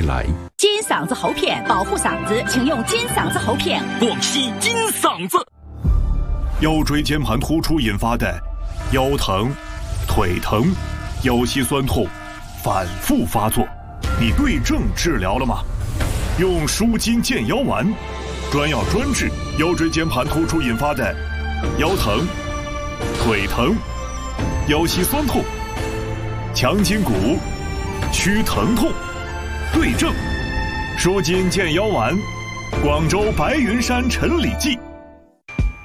来。 金嗓子喉片保护嗓子，请用金嗓子喉片。 广西金嗓子。 腰椎间盘突出引发的腰疼、腿疼、腰膝酸痛反复发作，你对症治疗了吗？用舒筋健腰丸，专药专治腰椎间盘突出引发的腰疼、腿疼、腰膝酸痛，强筋骨，祛疼痛，对症。舒筋健腰丸，广州白云山陈李记。